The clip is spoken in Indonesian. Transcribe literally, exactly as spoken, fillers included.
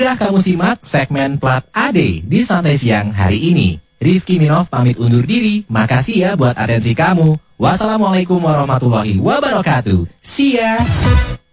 Sudah kamu simak segmen Plat A D di Santai Siang hari ini. Rifki Minov pamit undur diri. Makasih ya buat atensi kamu. Wassalamualaikum warahmatullahi wabarakatuh. See ya.